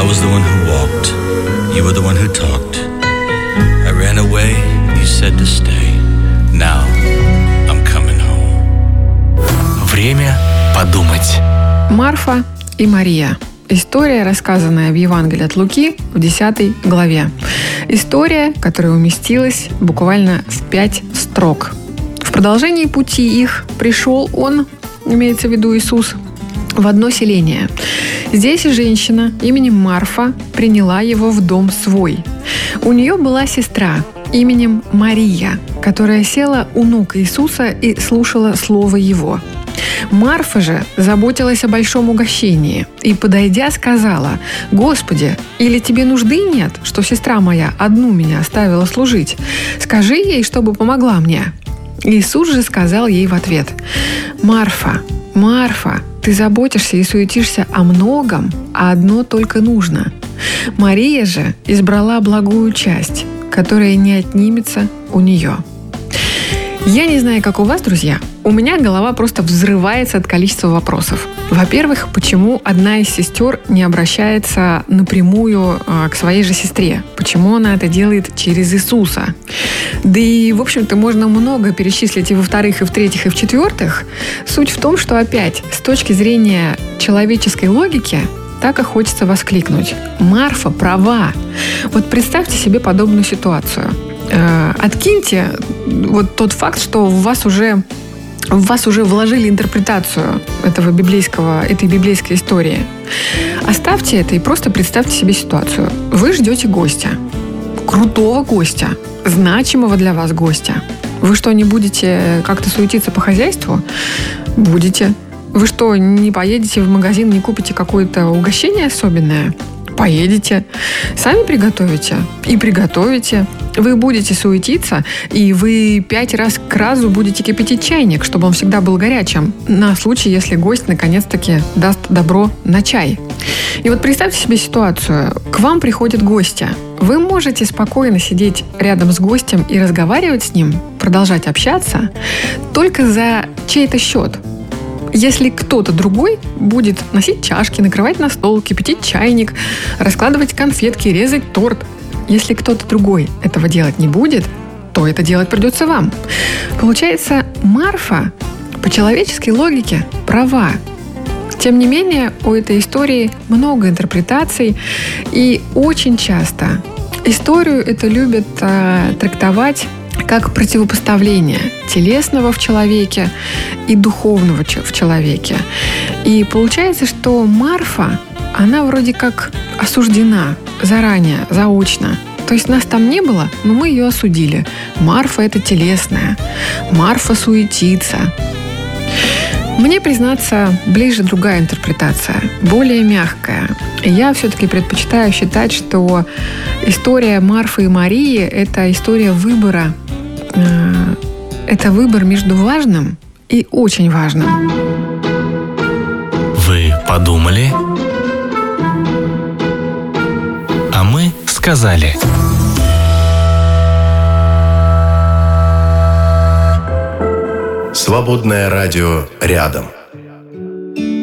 was the one who walked. You were the one who talked. I ran away. You said to stay. Now I'm coming home. Время подумать. Марфа и Мария. История, рассказанная в Евангелии от Луки в 10 главе. История, которая уместилась буквально в 5 строк. В продолжении пути их пришел он, имеется в виду Иисус, в одно селение. Здесь женщина именем Марфа приняла его в дом свой. У нее была сестра именем Мария, которая села у ног Иисуса и слушала слово его. Марфа же заботилась о большом угощении и, подойдя, сказала: «Господи, или тебе нужды нет, что сестра моя одну меня оставила служить? Скажи ей, чтобы помогла мне». Иисус же сказал ей в ответ: «Марфа, Марфа, ты заботишься и суетишься о многом, а одно только нужно. Мария же избрала благую часть, которая не отнимется у нее». Я не знаю, как у вас, друзья. У меня голова просто взрывается от количества вопросов. Во-первых, почему одна из сестер не обращается напрямую к своей же сестре? Почему она это делает через Иисуса? Да и, в общем-то, можно много перечислить и во-вторых, и в-третьих, и в-четвертых. Суть в том, что опять, с точки зрения человеческой логики, так и хочется воскликнуть: Марфа права. Вот представьте себе подобную ситуацию. Откиньте вот тот факт, что в вас уже вложили интерпретацию этой библейской истории. Оставьте это и просто представьте себе ситуацию. Вы ждете гостя, крутого гостя, значимого для вас гостя. Вы что, не будете как-то суетиться по хозяйству? Будете. Вы что, не поедете в магазин, не купите какое-то угощение особенное? Поедете. Сами приготовите и приготовите. Вы будете суетиться, и вы 5 раз к разу будете кипятить чайник, чтобы он всегда был горячим, на случай, если гость наконец-таки даст добро на чай. И вот представьте себе ситуацию. К вам приходят гости. Вы можете спокойно сидеть рядом с гостем и разговаривать с ним, продолжать общаться, только за чей-то счет. Если кто-то другой будет носить чашки, накрывать на стол, кипятить чайник, раскладывать конфетки, резать торт, если кто-то другой этого делать не будет, то это делать придется вам. Получается, Марфа по человеческой логике права. Тем не менее, у этой истории много интерпретаций, и очень часто историю это любят трактовать как противопоставление телесного в человеке и духовного в человеке. И получается, что Марфа, она вроде как осуждена заранее, заочно. То есть нас там не было, но мы ее осудили. Марфа – это телесная. Марфа суетится. Мне, признаться, ближе другая интерпретация, более мягкая. Я все-таки предпочитаю считать, что история Марфы и Марии – это история выбора. Это выбор между важным и очень важным. Вы подумали? А мы сказали. Свободное радио рядом.